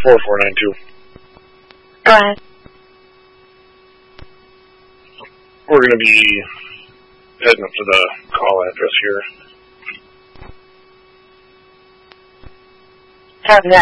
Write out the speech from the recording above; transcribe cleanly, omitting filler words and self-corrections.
4492. Go ahead. We're going to be heading up to the call address here. Copy that.